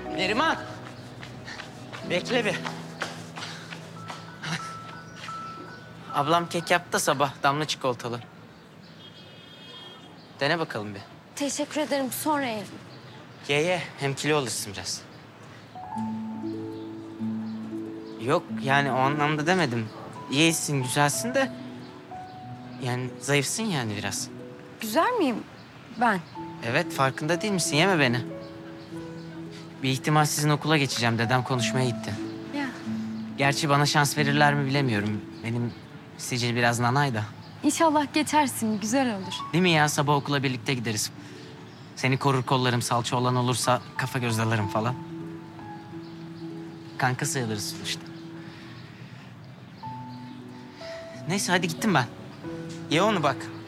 Neriman. Bekle bir. Ablam kek yaptı da sabah, damla çikolatalı. Dene bakalım bir. Teşekkür ederim. Sonra yerim. Ye, hem kilo alırsın biraz. Yok yani o anlamda demedim. İyisin, güzelsin de... Yani zayıfsın yani biraz. Güzel miyim ben? Evet, farkında değil misin? Yeme beni. Bir ihtimal sizin okula geçeceğim. Dedem konuşmaya gitti. Ya. Gerçi bana şans verirler mi bilemiyorum. Benim sicil biraz nanay da. İnşallah geçersin. Güzel olur. Değil mi ya? Sabah okula birlikte gideriz. Seni korur kollarım, salça olan olursa kafa göz dalarım falan. Kanka sayılırız sonuçta. Neyse hadi gittim ben. Ye onu bak.